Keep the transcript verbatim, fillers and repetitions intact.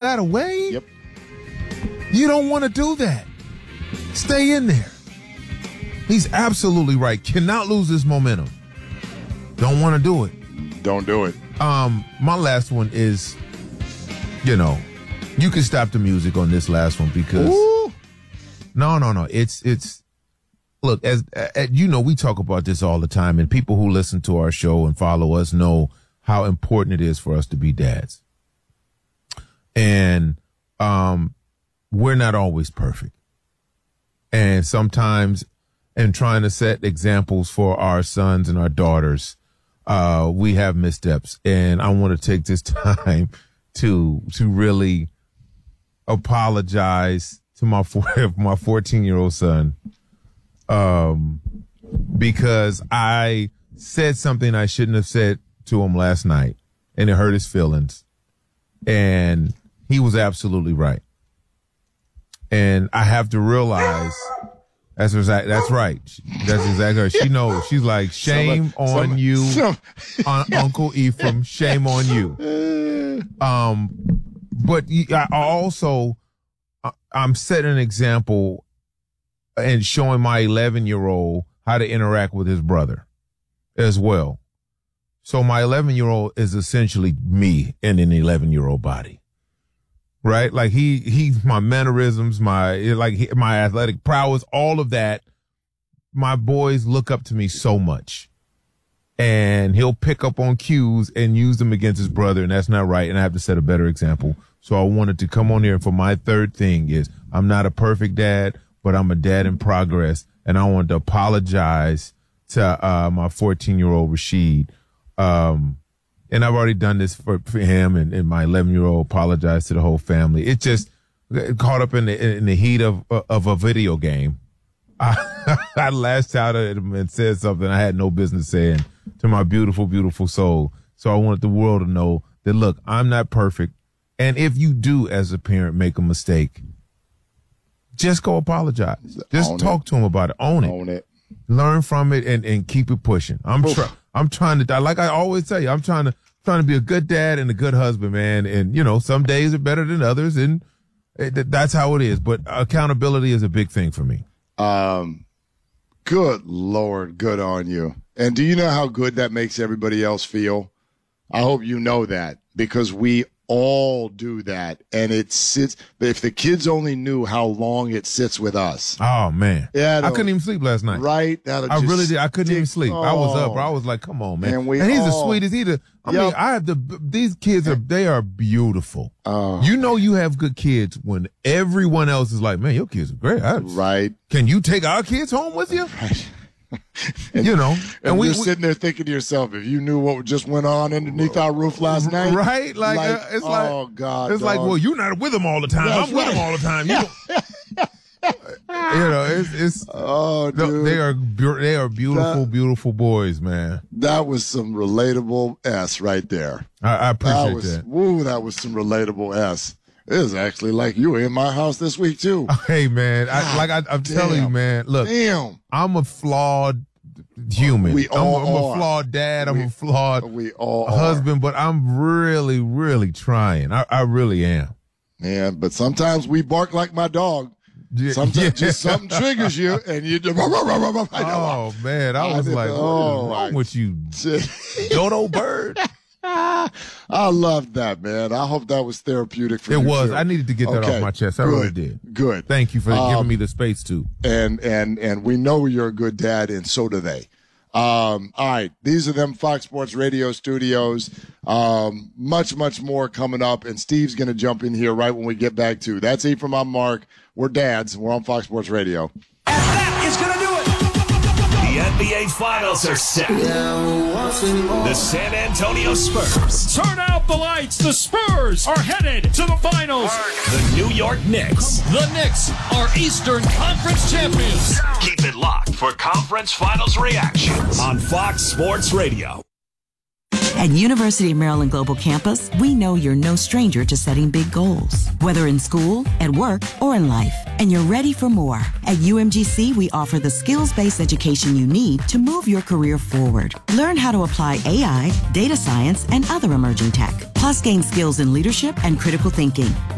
out of way? Yep. You don't want to do that. Stay in there. He's absolutely right. Cannot lose this momentum. Don't want to do it. Don't do it. Um, my last one is, you know, you can stop the music on this last one because Ooh. no, no, no. It's it's look as, as you know, we talk about this all the time, and people who listen to our show and follow us know how important it is for us to be dads. And um, we're not always perfect, and sometimes, in trying to set examples for our sons and our daughters, uh, we have missteps. And I want to take this time to to really apologize to my four, my fourteen-year-old son, um, because I said something I shouldn't have said to him last night, and it hurt his feelings. And he was absolutely right. And I have to realize that's exactly, that's right. That's exactly right. She knows. She's like, shame Somebody, on somebody, you, some, on Uncle Ephraim. Shame on you. Um, but I also, I'm setting an example and showing my eleven-year-old how to interact with his brother as well. So my eleven-year-old is essentially me in an eleven-year-old body, right? Like he, he's my mannerisms, my, like my athletic prowess, all of that. My boys look up to me so much, and he'll pick up on cues and use them against his brother. And that's not right. And I have to set a better example. So I wanted to come on here. And for my third thing is I'm not a perfect dad, but I'm a dad in progress. And I wanted to apologize to uh, my fourteen-year-old Rashid. Um, and I've already done this for, for him, and, and my eleven-year-old apologized to the whole family. It just caught up in the, in the heat of, of a video game. I, I lashed out at him and said something I had no business saying to my beautiful, beautiful soul. So I wanted the world to know that, look, I'm not perfect. And if you do, as a parent, make a mistake, just go apologize. Just Own talk it. to him about it. Own it. Own it. Learn from it and, and keep it pushing. I'm trying. I'm trying to, like I always tell you, I'm trying to trying to be a good dad and a good husband, man. And you know, some days are better than others, and it, that's how it is. But accountability is a big thing for me. Um, good Lord, good on you. And do you know how good that makes everybody else feel? I hope you know that, because we all do that, and it sits. If the kids only knew how long it sits with us. Oh man, yeah, I couldn't even sleep last night. Right, that'll I just really did. I couldn't even sleep. Oh. I was up, bro. I was like, "Come on, man!" And, we and he's all, the sweetest. He the. I yep. mean, I have the. These kids are. They are beautiful. Oh. You know, you have good kids when everyone else is like, "Man, your kids are great." I, right? Can you take our kids home with you? Right. And, you know, and, and we, you're we sitting there thinking to yourself, if you knew what just went on underneath our roof last night, right? Like, like uh, it's like, oh god, it's dog. like, well, you're not with them all the time. That's I'm with right. them all the time. You, you know, it's, it's oh, dude. they are they are beautiful, that, beautiful boys, man. That was some relatable S right there. I, I appreciate that. Was, that. Woo, that was some relatable S. It is actually like you were in my house this week too. Hey, man, I, like I, I'm damn. telling you, man. Look, damn, I'm a flawed human. We all I'm, I'm are. a flawed dad. I'm we, a flawed we all husband, are. but I'm really, really trying. I, I really am. Man, but sometimes we bark like my dog. Yeah, Sometimes yeah. just something triggers you, and you just. Oh man, I was I like, oh, "What is wrong with you, dodo bird?" I loved that, man. I hope that was therapeutic for it you. It was. Too. I needed to get that okay. off my chest. I good. really did. Good. Thank you for um, giving me the space to. And and and we know you're a good dad, and so do they. Um, all right, these are them Fox Sports Radio studios. Um, much, much more coming up, and Steve's going to jump in here right when we get back to. That's Ephraim, I'm Mark. We're dads. We're on Fox Sports Radio. And that is going to do it. The N B A Finals are set. The San Antonio Spurs. Turn out the lights. The Spurs are headed to the finals. The New York Knicks. The Knicks are Eastern Conference champions. Keep it locked for conference finals reactions on Fox Sports Radio. At University of Maryland Global Campus, we know you're no stranger to setting big goals, whether in school, at work, or in life, and you're ready for more. At U M G C, we offer the skills-based education you need to move your career forward. Learn how to apply A I, data science, and other emerging tech, plus gain skills in leadership and critical thinking.